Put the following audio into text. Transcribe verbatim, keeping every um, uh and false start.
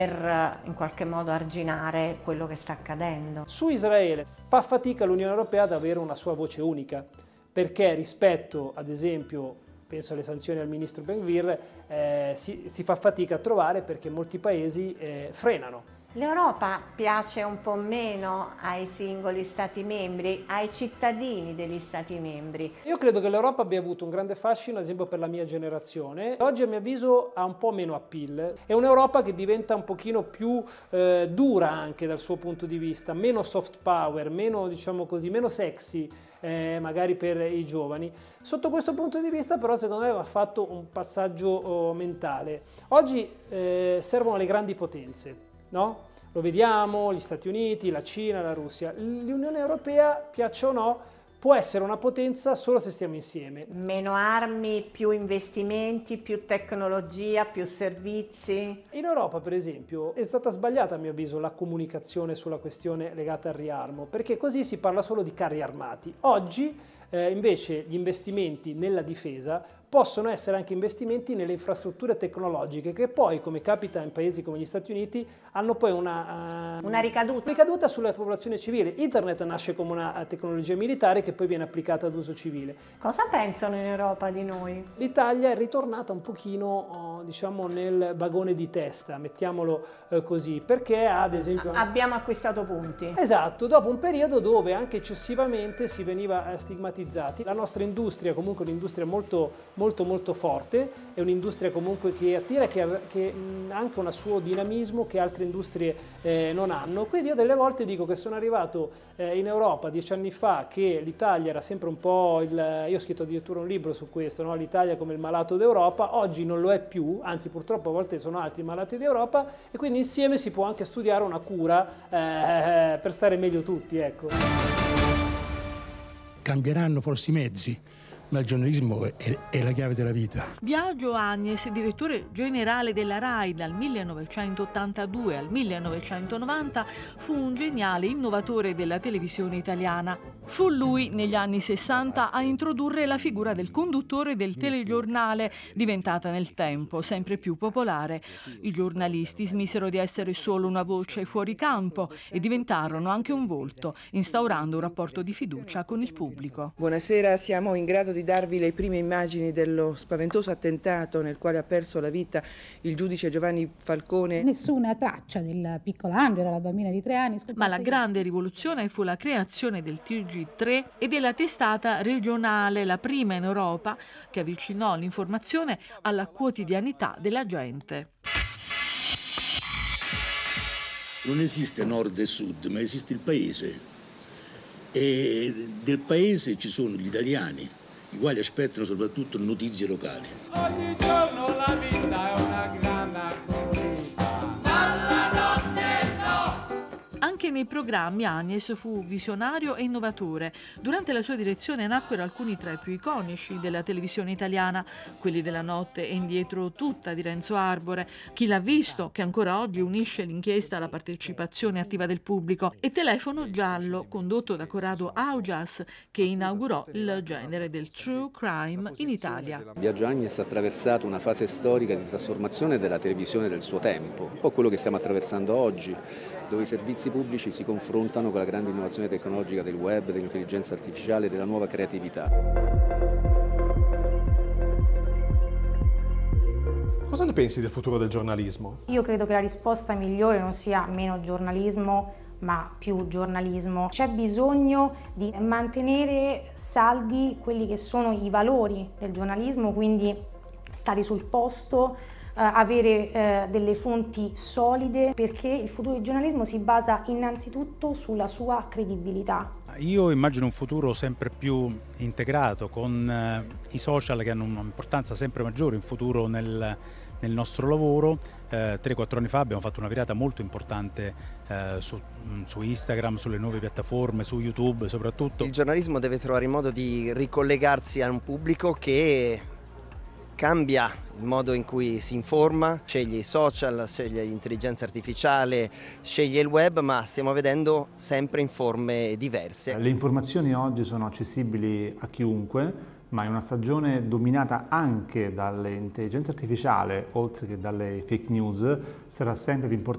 per in qualche modo arginare quello che sta accadendo. Su Israele fa fatica l'Unione Europea ad avere una sua voce unica, perché rispetto ad esempio, penso alle sanzioni al ministro Ben-Gvir, eh, si, si fa fatica a trovare perché molti paesi eh, frenano. L'Europa piace un po' meno ai singoli Stati membri, ai cittadini degli Stati membri. Io credo che l'Europa abbia avuto un grande fascino, ad esempio per la mia generazione. Oggi a mio avviso ha un po' meno appeal. È un'Europa che diventa un pochino più eh, dura anche dal suo punto di vista, meno soft power, meno, diciamo così, meno sexy. Eh, magari per i giovani. Sotto questo punto di vista però secondo me va fatto un passaggio oh, mentale. Oggi eh, servono le grandi potenze, no? Lo vediamo, gli Stati Uniti, la Cina, la Russia. L'Unione Europea, piaccia o no, può essere una potenza solo se stiamo insieme. Meno armi, più investimenti, più tecnologia, più servizi. In Europa, per esempio, è stata sbagliata a mio avviso la comunicazione sulla questione legata al riarmo, perché così si parla solo di carri armati. Oggi, eh, invece, gli investimenti nella difesa possono essere anche investimenti nelle infrastrutture tecnologiche che poi, come capita in paesi come gli Stati Uniti, hanno poi una, uh, una ricaduta. ricaduta sulla popolazione civile. Internet nasce come una tecnologia militare che poi viene applicata ad uso civile. Cosa pensano in Europa di noi? L'Italia è ritornata un pochino, oh, diciamo, nel vagone di testa, mettiamolo eh, così, perché ad esempio... Abbiamo acquistato punti. Esatto, dopo un periodo dove anche eccessivamente si veniva stigmatizzati. La nostra industria, comunque un'industria molto molto molto forte, è un'industria comunque che attira, che, che ha anche un suo dinamismo che altre industrie eh, non hanno. Quindi io delle volte dico che sono arrivato eh, in Europa dieci anni fa, che l'Italia era sempre un po' il... io ho scritto addirittura un libro su questo, no? L'Italia come il malato d'Europa. Oggi non lo è più, anzi purtroppo a volte sono altri malati d'Europa, e quindi insieme si può anche studiare una cura eh, per stare meglio tutti, ecco. Cambieranno forse i mezzi, ma il giornalismo è, è la chiave della vita. Biagio Agnes, direttore generale della RAI dal millenovecentottantadue al millenovecentonovanta, fu un geniale innovatore della televisione italiana. Fu lui, negli anni sessanta, a introdurre la figura del conduttore del telegiornale, diventata nel tempo sempre più popolare. I giornalisti smisero di essere solo una voce fuori campo e diventarono anche un volto, instaurando un rapporto di fiducia con il pubblico. Buonasera, siamo in grado di darvi le prime immagini dello spaventoso attentato nel quale ha perso la vita il giudice Giovanni Falcone. Nessuna traccia del piccolo Angela, la bambina di tre anni. Ma la grande rivoluzione fu la creazione del T G tre e della testata regionale, la prima in Europa, che avvicinò l'informazione alla quotidianità della gente. Non esiste nord e sud, ma esiste il paese. E del paese ci sono gli italiani, i quali aspettano soprattutto notizie locali. Ogni giorno la vita è una grande corrida, dalla notte no! Anche nei programmi Agnes fu visionario e innovatore. Durante la sua direzione nacquero alcuni tra i più iconici della televisione italiana, quelli della Notte e indietro tutta di Renzo Arbore, Chi l'ha visto, che ancora oggi unisce l'inchiesta alla partecipazione attiva del pubblico, e Telefono giallo, condotto da Corrado Augias, che inaugurò il genere del true crime in Italia. Biagio Agnes ha attraversato una fase storica di trasformazione della televisione del suo tempo, un po' quello che stiamo attraversando oggi, dove i servizi pubblici si confrontano con la grande innovazione tecnologica del web, dell'intelligenza artificiale e della nuova creatività. Cosa ne pensi del futuro del giornalismo? Io credo che la risposta migliore non sia meno giornalismo, ma più giornalismo. C'è bisogno di mantenere saldi quelli che sono i valori del giornalismo, quindi stare sul posto, Uh, avere uh, delle fonti solide, perché il futuro del giornalismo si basa innanzitutto sulla sua credibilità. Io immagino un futuro sempre più integrato con uh, i social, che hanno un'importanza sempre maggiore in futuro nel, nel nostro lavoro. tre quattro anni fa abbiamo fatto una virata molto importante uh, su, su Instagram, sulle nuove piattaforme, su YouTube soprattutto. Il giornalismo deve trovare il modo di ricollegarsi a un pubblico che cambia il modo in cui si informa, sceglie i social, sceglie l'intelligenza artificiale, sceglie il web, ma stiamo vedendo sempre in forme diverse. Le informazioni oggi sono accessibili a chiunque, ma in una stagione dominata anche dall'intelligenza artificiale, oltre che dalle fake news, sarà sempre più importante